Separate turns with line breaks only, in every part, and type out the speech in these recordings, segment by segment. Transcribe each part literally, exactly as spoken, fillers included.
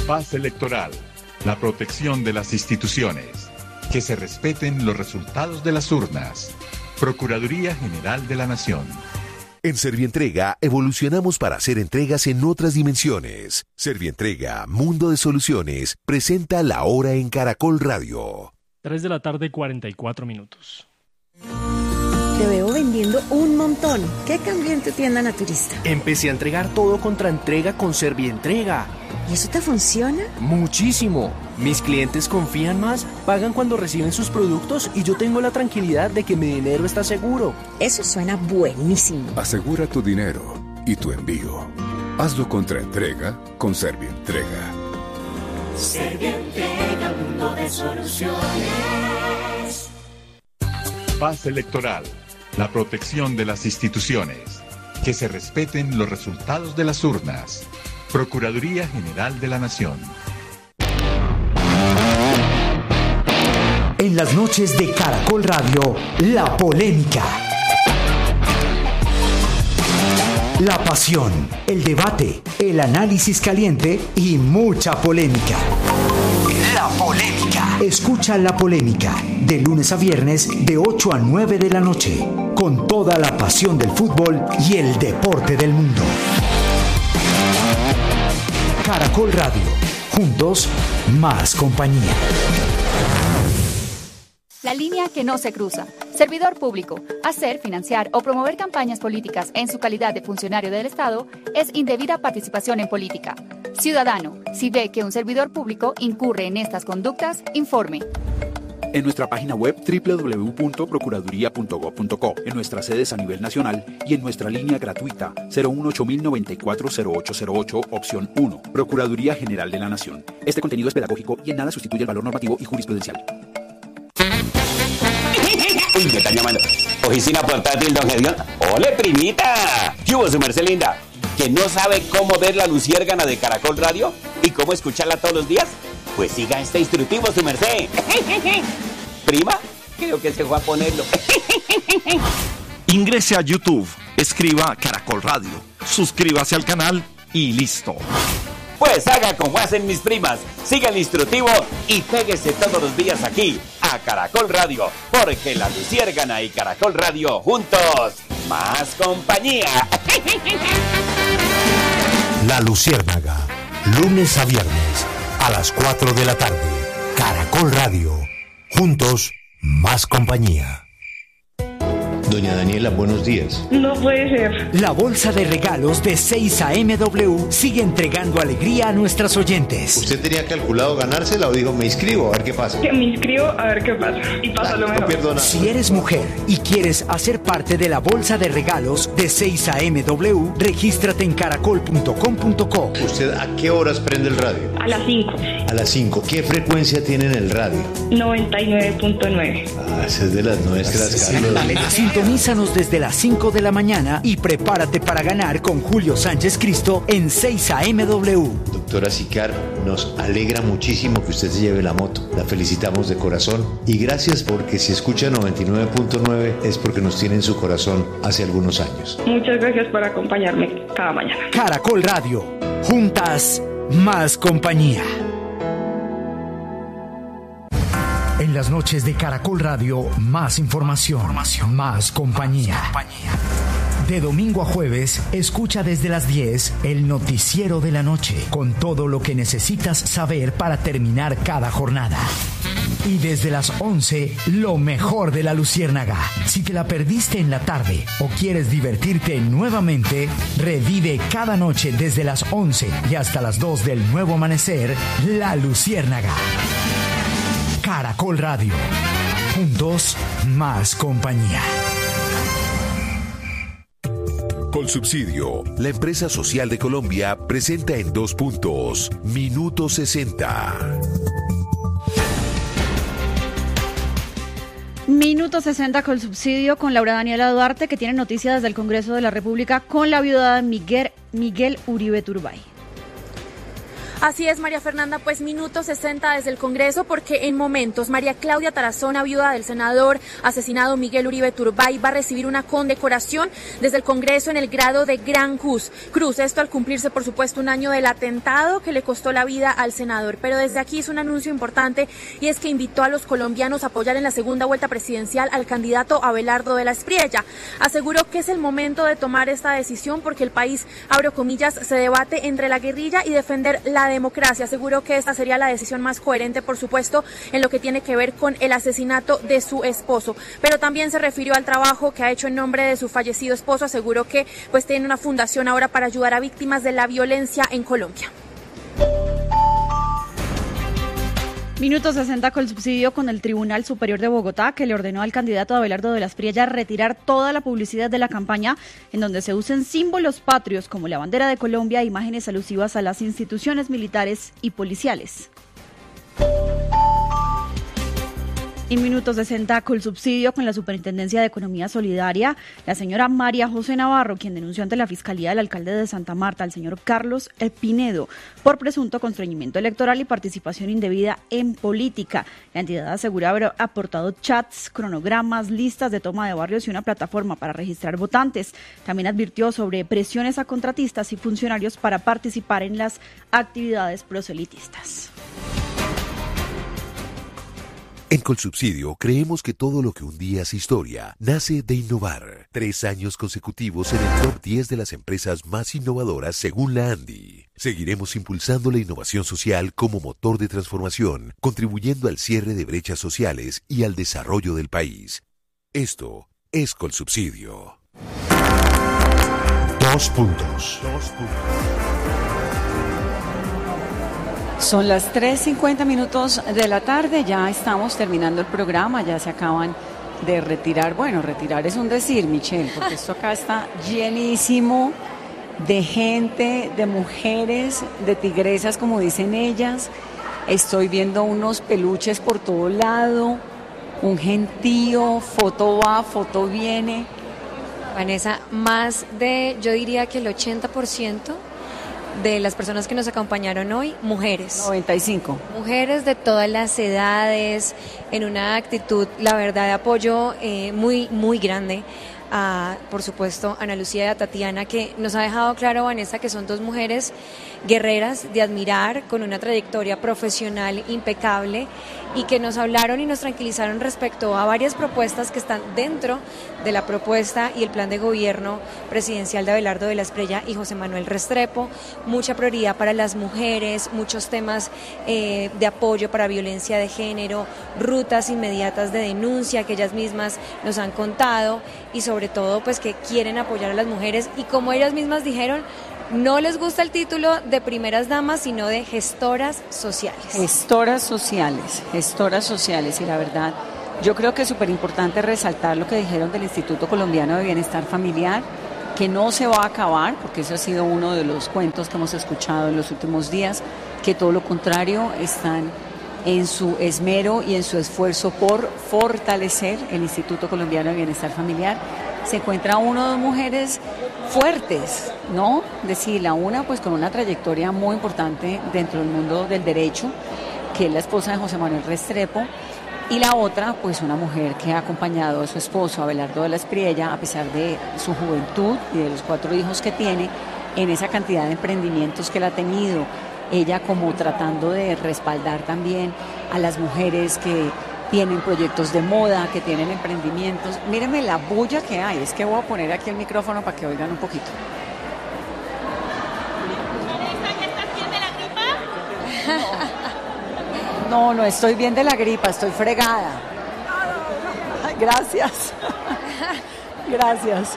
Paz electoral, la protección de las instituciones, que se respeten los resultados de las urnas. Procuraduría General de la Nación.
En Servientrega evolucionamos para hacer entregas en otras dimensiones. Servientrega, Mundo de Soluciones, presenta La Hora en Caracol Radio.
tres de la tarde, cuarenta y cuatro minutos.
Te veo vendiendo un montón. ¿Qué cambió en tu tienda naturista?
Empecé a entregar todo contra entrega con Servientrega.
¿Y eso te funciona?
Muchísimo. Mis clientes confían más, pagan cuando reciben sus productos y yo tengo la tranquilidad de que mi dinero está seguro.
Eso suena buenísimo.
Asegura tu dinero y tu envío. Hazlo contra entrega con Servientrega.
Servientrega, mundo de soluciones.
Paz electoral, la protección de las instituciones, que se respeten los resultados de las urnas. Procuraduría General de la Nación.
En las noches de Caracol Radio, la polémica. La pasión, el debate, el análisis caliente y mucha polémica. La polémica. Escucha La Polémica, de lunes a viernes, de ocho a nueve de la noche, con toda la pasión del fútbol y el deporte del mundo. Caracol Radio, juntos, más compañía.
La línea que no se cruza. Servidor público. Hacer, financiar o promover campañas políticas en su calidad de funcionario del Estado es indebida participación en política. Ciudadano, si ve que un servidor público incurre en estas conductas, informe.
En nuestra página web doble u doble u doble u punto procuraduría punto gob punto co, en nuestras sedes a nivel nacional y en nuestra línea gratuita cero uno ocho mil noventa y cuatro cero ocho cero ocho, opción uno. Procuraduría General de la Nación. Este contenido es pedagógico y en nada sustituye el valor normativo y jurisprudencial.
Uy, me están llamando. Oficina portátil, don Gedión. ¡Ole, primita! ¿Qué hubo, su merced linda? ¿Que no sabe cómo ver la luciérgana de Caracol Radio y cómo escucharla todos los días? Pues siga este instructivo, su merced. ¿Prima? Creo que se fue a ponerlo.
Ingrese a YouTube, escriba Caracol Radio, suscríbase al canal y listo.
Pues haga como hacen mis primas, siga el instructivo y péguese todos los días aquí, a Caracol Radio, porque la luciérgana y Caracol Radio juntos, más compañía.
La Luciérnaga, lunes a viernes, a las cuatro de la tarde. Caracol Radio, juntos, más compañía.
Doña Daniela, buenos días.
No puede ser.
La bolsa de regalos de seis A M W sigue entregando alegría a nuestras oyentes.
¿Usted tenía calculado ganársela o dijo me inscribo a ver qué pasa?
Que me inscribo a ver qué pasa. Y pasa lo mejor.
No pierdo nada.
Si eres mujer y quieres hacer parte de la bolsa de regalos de seis A M W, regístrate en caracol punto com punto co.
¿Usted a qué horas prende el radio?
A las cinco.
A las cinco. ¿Qué frecuencia tiene en el radio?
noventa y nueve punto nueve.
Ah, esa es de las nuestras, Carlos.
Sintonízanos desde las cinco de la mañana y prepárate para ganar con Julio Sánchez Cristo en seis A M W.
Doctora Sicar, nos alegra muchísimo que usted se lleve la moto. La felicitamos de corazón y gracias porque si escucha noventa y nueve punto nueve es porque nos tiene en su corazón hace algunos años.
Muchas gracias por acompañarme cada mañana.
Caracol Radio, juntas, más compañía. En las noches de Caracol Radio, más información, información más compañía. más compañía. De domingo a jueves, escucha desde las diez el noticiero de la noche, con todo lo que necesitas saber para terminar cada jornada. Y desde las once, lo mejor de la Luciérnaga. Si te la perdiste en la tarde o quieres divertirte nuevamente, revive cada noche desde las once y hasta las dos del nuevo amanecer, la Luciérnaga. Caracol Radio. Juntos, más compañía.
Colsubsidio, la empresa social de Colombia, presenta en dos puntos, Minuto sesenta.
Minuto sesenta Colsubsidio con Laura Daniela Duarte, que tiene noticias desde el Congreso de la República con la viuda Miguel, Miguel Uribe Turbay.
Así es, María Fernanda, pues minuto sesenta desde el Congreso, porque en momentos María Claudia Tarazona, viuda del senador asesinado Miguel Uribe Turbay, va a recibir una condecoración desde el Congreso en el grado de Gran Cruz. Cruz, esto al cumplirse, por supuesto, un año del atentado que le costó la vida al senador. Pero desde aquí hizo un anuncio importante, y es que invitó a los colombianos a apoyar en la segunda vuelta presidencial al candidato Abelardo de la Espriella. Aseguró que es el momento de tomar esta decisión porque el país, abro comillas, se debate entre la guerrilla y defender la democracia. Aseguró que esta sería la decisión más coherente, por supuesto, en lo que tiene que ver con el asesinato de su esposo. Pero también se refirió al trabajo que ha hecho en nombre de su fallecido esposo. Aseguró que pues tiene una fundación ahora para ayudar a víctimas de la violencia en Colombia.
Minuto sesenta con el subsidio con el Tribunal Superior de Bogotá, que le ordenó al candidato Abelardo de la Espriella retirar toda la publicidad de la campaña en donde se usen símbolos patrios como la bandera de Colombia e imágenes alusivas a las instituciones militares y policiales. En minuto sesenta, con el subsidio con la Superintendencia de Economía Solidaria, la señora María José Navarro, quien denunció ante la Fiscalía al alcalde de Santa Marta, al señor Carlos Pinedo, por presunto constreñimiento electoral y participación indebida en política. La entidad asegura haber aportado chats, cronogramas, listas de toma de barrios y una plataforma para registrar votantes. También advirtió sobre presiones a contratistas y funcionarios para participar en las actividades proselitistas.
En Colsubsidio creemos que todo lo que un día hace historia nace de innovar. Tres años consecutivos en el top diez de las empresas más innovadoras según la ANDI. Seguiremos impulsando la innovación social como motor de transformación, contribuyendo al cierre de brechas sociales y al desarrollo del país. Esto es Colsubsidio.
Dos puntos. Dos puntos. Son las tres cincuenta minutos de la tarde, ya estamos terminando el programa, ya se acaban de retirar. Bueno, retirar es un decir, Michelle, porque esto acá está llenísimo de gente, de mujeres, de tigresas, como dicen ellas. Estoy viendo unos peluches por todo lado, un gentío, foto va, foto viene.
Vanessa, más de, yo diría que el ochenta por ciento de las personas que nos acompañaron hoy, mujeres.
noventa y cinco.
Mujeres de todas las edades, en una actitud, la verdad, de apoyo eh, muy, muy grande. A, por supuesto, Ana Lucía y a Tatiana, que nos ha dejado claro, Vanessa, que son dos mujeres guerreras de admirar, con una trayectoria profesional impecable, y que nos hablaron y nos tranquilizaron respecto a varias propuestas que están dentro de la propuesta y el plan de gobierno presidencial de Abelardo de la Espriella y José Manuel Restrepo. Mucha prioridad para las mujeres, muchos temas eh, de apoyo para violencia de género, rutas inmediatas de denuncia que ellas mismas nos han contado, y sobre todo pues que quieren apoyar a las mujeres, y como ellas mismas dijeron, no les gusta el título de primeras damas, sino de gestoras sociales.
Gestoras sociales, gestoras sociales, y la verdad, yo creo que es súper importante resaltar lo que dijeron del Instituto Colombiano de Bienestar Familiar, que no se va a acabar, porque eso ha sido uno de los cuentos que hemos escuchado en los últimos días, que todo lo contrario, están en su esmero y en su esfuerzo por fortalecer el Instituto Colombiano de Bienestar Familiar. Se encuentra uno o dos mujeres fuertes, ¿no? Decir, la una pues con una trayectoria muy importante dentro del mundo del derecho, que es la esposa de José Manuel Restrepo, y la otra pues una mujer que ha acompañado a su esposo Abelardo de la Espriella, a pesar de su juventud y de los cuatro hijos que tiene, en esa cantidad de emprendimientos que él ha tenido, ella como tratando de respaldar también a las mujeres que tienen proyectos de moda, que tienen emprendimientos. Mírenme la bulla que hay, es que voy a poner aquí el micrófono para que oigan un poquito.
¿Estás bien de la gripa?
No, no estoy bien de la gripa, estoy fregada. Gracias. Gracias.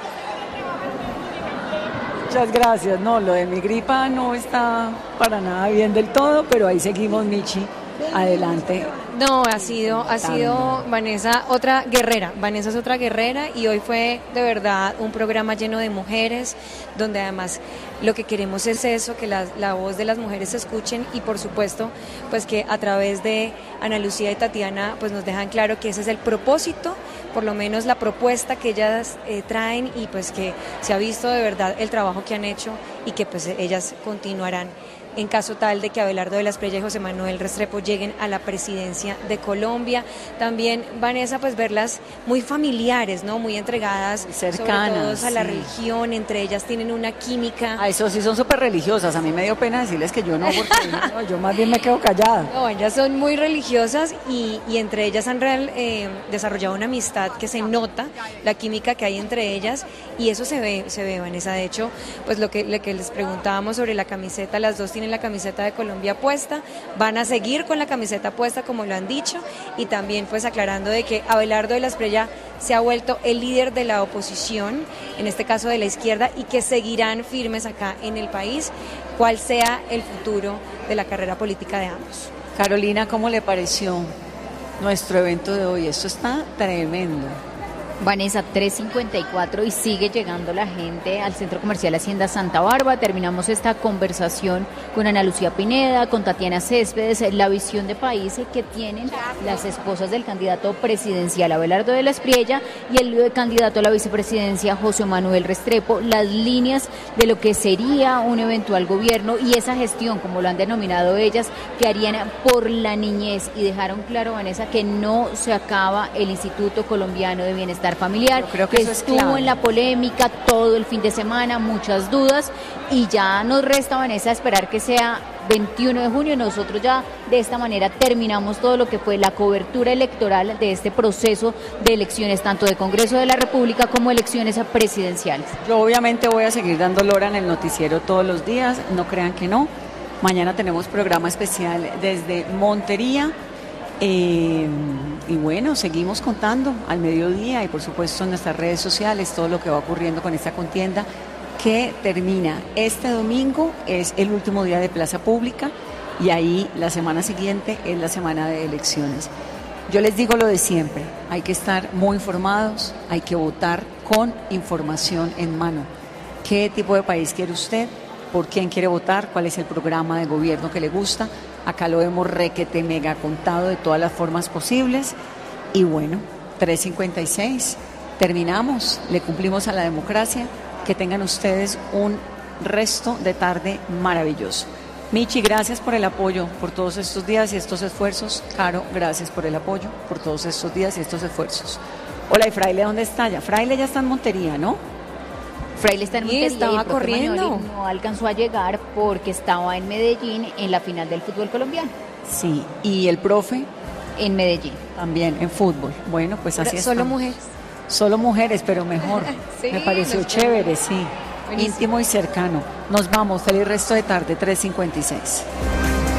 Muchas gracias. No, lo de mi gripa no está para nada bien del todo, pero ahí seguimos, Michi. Adelante.
No, ha sido, ha sido Vanessa otra guerrera, Vanessa es otra guerrera, y hoy fue de verdad un programa lleno de mujeres, donde además lo que queremos es eso, que la, la voz de las mujeres se escuchen, y por supuesto pues que a través de Ana Lucía y Tatiana pues nos dejan claro que ese es el propósito, por lo menos la propuesta que ellas eh, traen, y pues que se ha visto de verdad el trabajo que han hecho y que pues ellas continuarán en caso tal de que Abelardo de la Espriella y José Manuel Restrepo lleguen a la presidencia de Colombia. También, Vanessa, pues verlas muy familiares, ¿no? Muy entregadas,
cercanas,
sobre todo a la
sí.
religión, entre ellas tienen una química.
A eso sí son súper religiosas, a mí me dio pena decirles que yo no, porque no, yo más bien me quedo callada.
No, ellas son muy religiosas y, y entre ellas han real, eh, desarrollado una amistad que se nota, la química que hay entre ellas, y eso se ve, se ve, Vanessa. De hecho, pues lo que, lo que les preguntábamos sobre la camiseta, las dos tienen la camiseta de Colombia puesta, van a seguir con la camiseta puesta como lo han dicho, y también pues aclarando de que Abelardo de la Espriella se ha vuelto el líder de la oposición, en este caso de la izquierda, y que seguirán firmes acá en el país, cual sea el futuro de la carrera política de ambos.
Carolina, ¿cómo le pareció nuestro evento de hoy? Esto está tremendo.
Vanessa, tres cincuenta y cuatro y sigue llegando la gente al Centro Comercial Hacienda Santa Bárbara. Terminamos esta conversación con Ana Lucía Pineda, con Tatiana Céspedes, la visión de país que tienen las esposas del candidato presidencial Abelardo de la Espriella y el candidato a la vicepresidencia José Manuel Restrepo, las líneas de lo que sería un eventual gobierno y esa gestión, como lo han denominado ellas, que harían por la niñez, y dejaron claro, Vanessa, que no se acaba el Instituto Colombiano de Bienestar Familiar,
creo que,
que
eso
estuvo
es clave.
en la polémica todo el fin de semana, muchas dudas, y ya nos resta, Vanessa, esperar que sea veintiuno de junio. Nosotros ya de esta manera terminamos todo lo que fue la cobertura electoral de este proceso de elecciones, tanto de Congreso de la República como elecciones presidenciales.
Yo obviamente voy a seguir dando lora en el noticiero todos los días, no crean que no. Mañana tenemos programa especial desde Montería. Eh, y bueno, seguimos contando al mediodía y por supuesto en nuestras redes sociales todo lo que va ocurriendo con esta contienda que termina este domingo, es el último día de plaza pública, y ahí la semana siguiente es la semana de elecciones. Yo les digo lo de siempre, hay que estar muy informados, hay que votar con información en mano. ¿Qué tipo de país quiere usted? ¿Por quién quiere votar? ¿Cuál es el programa de gobierno que le gusta? Acá lo hemos requete mega contado de todas las formas posibles. Y bueno, tres cincuenta y seis, terminamos, le cumplimos a la democracia. Que tengan ustedes un resto de tarde maravilloso. Michi, gracias por el apoyo, por todos estos días y estos esfuerzos. Caro, gracias por el apoyo, por todos estos días y estos esfuerzos. Hola, ¿y Fraile dónde está ya? Fraile ya está en Montería, ¿no?
Fraile está en Montería,
sí, estaba
y el profe
corriendo.
Magnoli no alcanzó a llegar porque estaba en Medellín en la final del fútbol colombiano.
Sí, ¿y el profe?
En Medellín.
También, en fútbol. Bueno, pues así es.
Solo mujeres.
Solo mujeres, pero mejor.
Sí,
me pareció
nos
chévere, sí.
Buenísimo.
Íntimo y cercano. Nos vamos, feliz resto de tarde, tres cincuenta y seis.